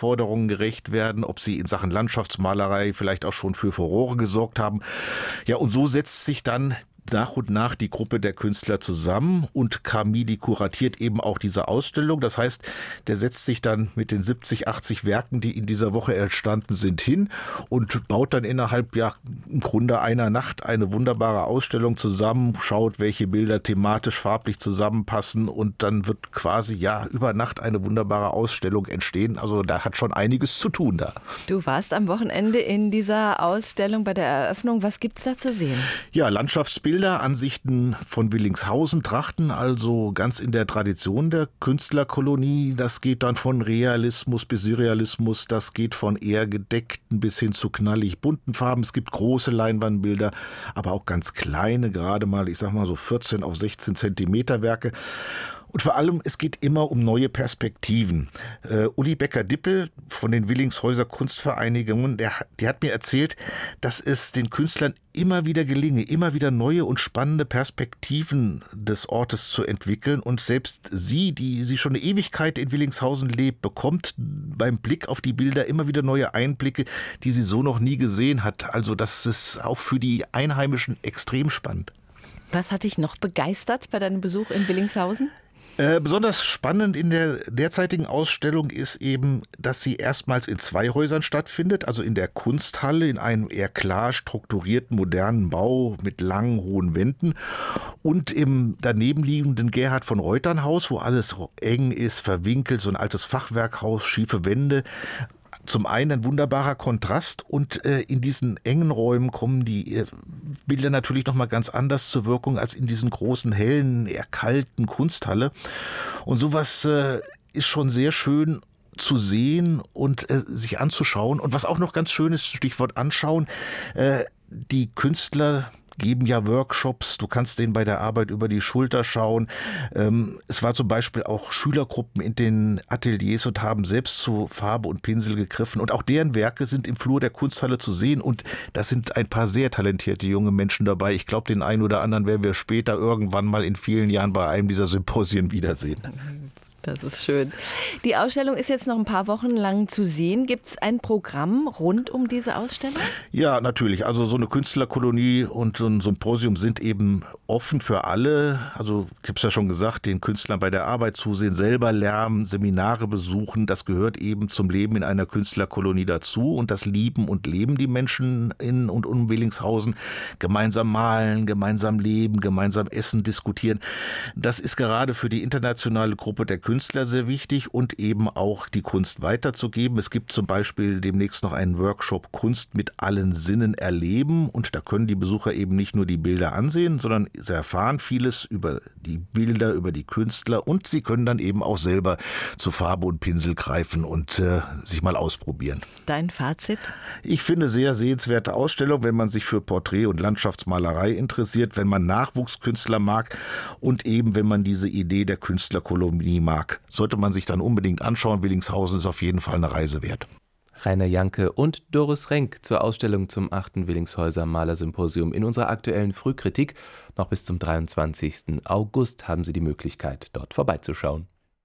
Herausforderungen gerecht werden, ob sie in Sachen Landschaftsmalerei vielleicht auch schon für Furore gesorgt haben. Ja, und so setzt sich dann nach und nach die Gruppe der Künstler zusammen und Camilli kuratiert eben auch diese Ausstellung. Das heißt, der setzt sich dann mit den 70, 80 Werken, die in dieser Woche entstanden sind, hin und baut dann innerhalb im Grunde einer Nacht eine wunderbare Ausstellung zusammen, schaut, welche Bilder thematisch, farblich zusammenpassen und dann wird quasi über Nacht eine wunderbare Ausstellung entstehen. Also da hat schon einiges zu tun da. Du warst am Wochenende in dieser Ausstellung bei der Eröffnung. Was gibt's da zu sehen? Ja, Landschaftsbilder, Ansichten von Willingshausen, Trachten, also ganz in der Tradition der Künstlerkolonie. Das geht dann von Realismus bis Surrealismus, das geht von eher gedeckten bis hin zu knallig bunten Farben. Es gibt große Leinwandbilder, aber auch ganz kleine, gerade mal, ich sag mal so 14 auf 16 Zentimeter Werke. Und vor allem, es geht immer um neue Perspektiven. Uli Becker-Dippel von den Willingshäuser Kunstvereinigungen, der hat mir erzählt, dass es den Künstlern immer wieder gelinge, immer wieder neue und spannende Perspektiven des Ortes zu entwickeln. Und selbst sie, die schon eine Ewigkeit in Willingshausen lebt, bekommt beim Blick auf die Bilder immer wieder neue Einblicke, die sie so noch nie gesehen hat. Also das ist auch für die Einheimischen extrem spannend. Was hat dich noch begeistert bei deinem Besuch in Willingshausen? Besonders spannend in der derzeitigen Ausstellung ist eben, dass sie erstmals in 2 Häusern stattfindet, also in der Kunsthalle, in einem eher klar strukturierten, modernen Bau mit langen, hohen Wänden und im danebenliegenden Gerhard von Reutern Haus, wo alles eng ist, verwinkelt, so ein altes Fachwerkhaus, schiefe Wände. Zum einen ein wunderbarer Kontrast und in diesen engen Räumen kommen die Bilder natürlich nochmal ganz anders zur Wirkung als in diesen großen, hellen, eher kalten Kunsthalle. Und sowas ist schon sehr schön zu sehen und sich anzuschauen. Und was auch noch ganz schön ist, Stichwort anschauen, die Künstler geben ja Workshops, du kannst denen bei der Arbeit über die Schulter schauen. Es war zum Beispiel auch Schülergruppen in den Ateliers und haben selbst zu Farbe und Pinsel gegriffen. Und auch deren Werke sind im Flur der Kunsthalle zu sehen. Und da sind ein paar sehr talentierte junge Menschen dabei. Ich glaube, den einen oder anderen werden wir später irgendwann mal in vielen Jahren bei einem dieser Symposien wiedersehen. Das ist schön. Die Ausstellung ist jetzt noch ein paar Wochen lang zu sehen. Gibt es ein Programm rund um diese Ausstellung? Ja, natürlich. Also so eine Künstlerkolonie und so ein Symposium sind eben offen für alle. Also ich habe es ja schon gesagt, den Künstlern bei der Arbeit zusehen, selber lernen, Seminare besuchen. Das gehört eben zum Leben in einer Künstlerkolonie dazu. Und das lieben und leben die Menschen in und um Willingshausen. Gemeinsam malen, gemeinsam leben, gemeinsam essen, diskutieren. Das ist gerade für die internationale Gruppe der Künstler sehr wichtig und eben auch die Kunst weiterzugeben. Es gibt zum Beispiel demnächst noch einen Workshop Kunst mit allen Sinnen erleben und da können die Besucher eben nicht nur die Bilder ansehen, sondern sie erfahren vieles über die Bilder, über die Künstler und sie können dann eben auch selber zu Farbe und Pinsel greifen und sich mal ausprobieren. Dein Fazit? Ich finde sehr sehenswerte Ausstellung, wenn man sich für Porträt- und Landschaftsmalerei interessiert, wenn man Nachwuchskünstler mag und eben wenn man diese Idee der Künstlerkolonie mag. Sollte man sich dann unbedingt anschauen. Willingshausen ist auf jeden Fall eine Reise wert. Rainer Janke und Doris Renk zur Ausstellung zum 8. Willingshäuser Malersymposium in unserer aktuellen Frühkritik. Noch bis zum 23. August haben Sie die Möglichkeit, dort vorbeizuschauen.